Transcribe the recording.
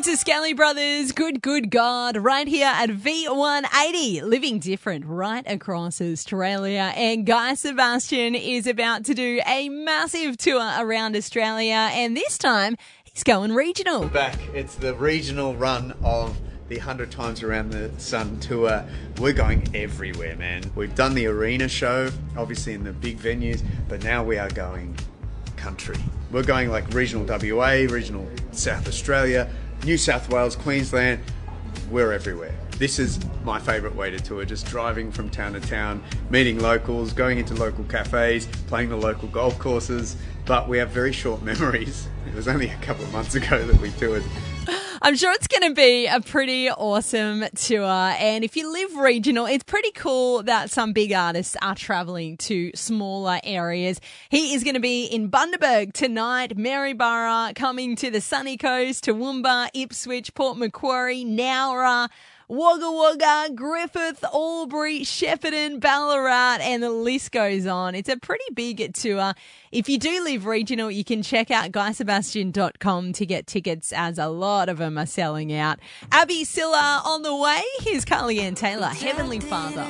It's the Skelly Brothers, Good God, right here at V180, living different right across Australia. And Guy Sebastian is about to do a massive tour around Australia, and this time he's going regional. Back, it's the regional run of the 100 Times Around the Sun tour. We're going everywhere, man. We've done the arena show, obviously in the big venues, but now we are going country. We're going like regional WA, regional South Australia, New South Wales, Queensland. We're everywhere. This is my favourite way to tour, just driving from town to town, meeting locals, going into local cafes, playing the local golf courses, but we have very short memories. It was only a couple of months ago that we toured. I'm sure it's going to be a pretty awesome tour. And if you live regional, it's pretty cool that some big artists are travelling to smaller areas. He is going to be in Bundaberg tonight, Maryborough, coming to the sunny coast, Toowoomba, Ipswich, Port Macquarie, Nowra, Wagga Wagga, Griffith, Albury, Shepparton, Ballarat, and the list goes on. It's a pretty big tour. If you do live regional, you can check out guysebastian.com to get tickets, as a lot of them are selling out. Abby Silla on the way. Here's Carly Ann Taylor, Heavenly Father.